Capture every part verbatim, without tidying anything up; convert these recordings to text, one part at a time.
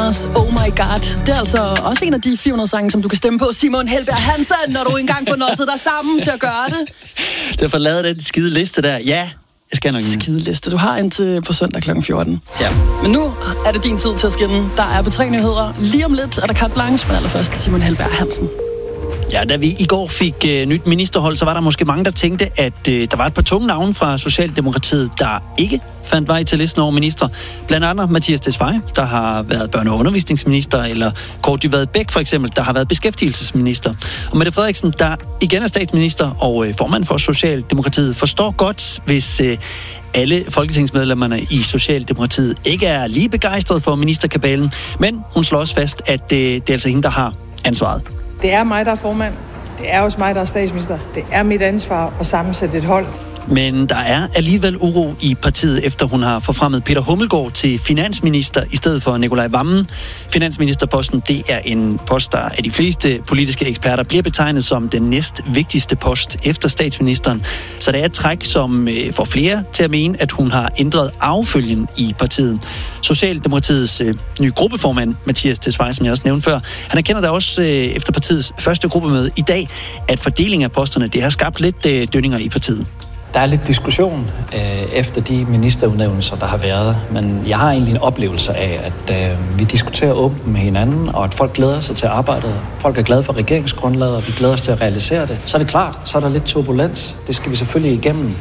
Jonas, Oh My God. Det er altså også en af de fire hundrede sange, som du kan stemme på, Simon Helberg Hansen, når du engang får nosset dig sammen til at gøre det. Derfor lavede den skide liste der. Ja, jeg skal nok skide liste. Du har indtil på søndag klokken fjorten. Ja. Men nu er det din tid til at skinne. Der er på tre nyheder. Lige om lidt er der carte blanche, men allerførst Simon Helberg Hansen. Ja, da vi i går fik øh, nyt ministerhold, så var der måske mange, der tænkte, at øh, der var et par tunge navne fra Socialdemokratiet, der ikke fandt vej til listen over ministre. Blandt andet Mattias Tesfaye, der har været børne- og undervisningsminister, eller Kaare Dybvad Bek for eksempel, der har været beskæftigelsesminister. Og Mette Frederiksen, der igen er statsminister og øh, formand for Socialdemokratiet, forstår godt, hvis øh, alle folketingsmedlemmerne i Socialdemokratiet ikke er lige begejstrede for ministerkabalen, men hun slår også fast, at øh, det er altså hende, der har ansvaret. Det er mig, der er formand. Det er også mig, der er statsminister. Det er mit ansvar at sammensætte et hold. Men der er alligevel uro i partiet, efter hun har forfremmet Peter Hummelgaard til finansminister i stedet for Nicolai Wammen. Finansministerposten, det er en post, der af de fleste politiske eksperter bliver betegnet som den næst vigtigste post efter statsministeren. Så det er et træk, som får flere til at mene, at hun har ændret arvefølgen i partiet. Socialdemokratiets øh, nye gruppeformand, Mattias Tesfaye, som jeg også nævnte før, han erkender da også øh, efter partiets første gruppemøde i dag, at fordelingen af posterne, det har skabt lidt øh, dønninger i partiet. Der er lidt diskussion øh, efter de ministerudnævnelser, der har været, men jeg har egentlig en oplevelse af, at øh, vi diskuterer åbent med hinanden, og at folk glæder sig til arbejdet. Folk er glade for regeringsgrundlaget, og vi glæder os til at realisere det. Så er det klart, så er der lidt turbulens. Det skal vi selvfølgelig igennem.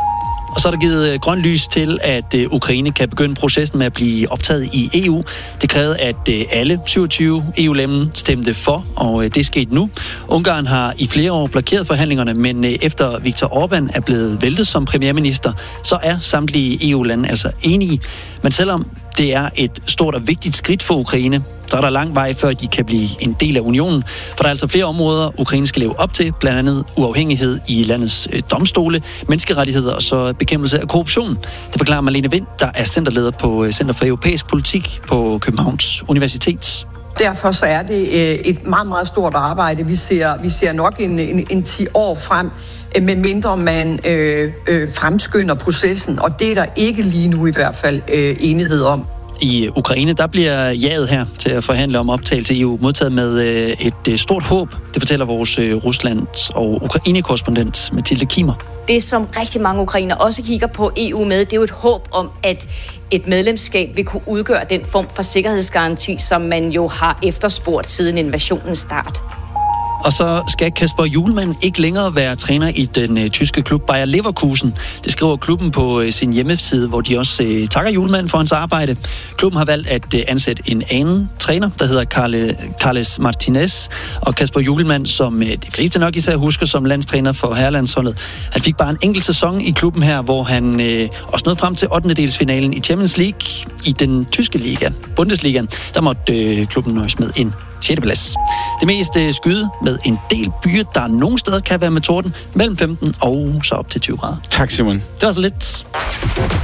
Og så er der givet grøn lys til, at Ukraine kan begynde processen med at blive optaget i E U. Det krævede, at alle syvogtyve E U-lande stemte for, og det er sket nu. Ungarn har i flere år blokeret forhandlingerne, men efter Viktor Orbán er blevet væltet som premierminister, så er samtlige E U-lande altså enige. Men selvom det er et stort og vigtigt skridt for Ukraine, så er der lang vej, før de kan blive en del af unionen. For der er altså flere områder, Ukraine skal leve op til, blandt andet uafhængighed i landets øh, domstole, menneskerettigheder og så bekæmpelse af korruption. Det forklarer Marlene Wind, der er centerleder på Center for Europæisk Politik på Københavns Universitet. Derfor så er det et meget, meget stort arbejde. Vi ser, vi ser nok en, en, en ti år frem, med mindre man øh, øh, fremskynder processen, og det er der ikke lige nu i hvert fald øh, enighed om. I Ukraine, der bliver jaget her til at forhandle om optagelse til E U modtaget med øh, et øh, stort håb. Det fortæller vores øh, Ruslands- og Ukraine-korrespondent Mathilde Kimer. Det, som rigtig mange ukrainer også kigger på E U med, det er jo et håb om, at et medlemskab vil kunne udgøre den form for sikkerhedsgaranti, som man jo har efterspurgt siden invasionens start. Og så skal Kasper Hjulmand ikke længere være træner i den øh, tyske klub Bayer Leverkusen. Det skriver klubben på øh, sin hjemmeside, hvor de også øh, takker Hjulmand for hans arbejde. Klubben har valgt at øh, ansætte en anden træner, der hedder Carle, Carles Martinez. Og Kasper Hjulmand, som øh, de fleste nok især husker som landstræner for herrelandsholdet, han fik bare en enkelt sæson i klubben her, hvor han øh, også nåede frem til ottendedelsfinalen i Champions League i den tyske liga, Bundesliga. Der måtte øh, klubben nøjes med en sjette plads. Det meste skyde med en del byer, der nogle steder kan være med torden, mellem femten og så op til tyve grader. Tak, Simon. Det var så lidt.